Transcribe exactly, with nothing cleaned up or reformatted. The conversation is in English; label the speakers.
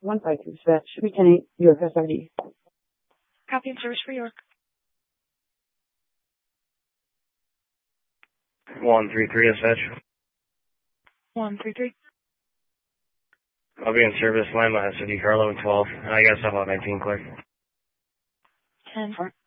Speaker 1: one five two dispatch. Should be ten eight, York S I D.
Speaker 2: Copy and service for York.
Speaker 3: one three three dispatch.
Speaker 2: one three three.
Speaker 3: I'll be in service, line by S O D Carlo and twelve. I got stuff on nineteen, clear.
Speaker 2: ten four.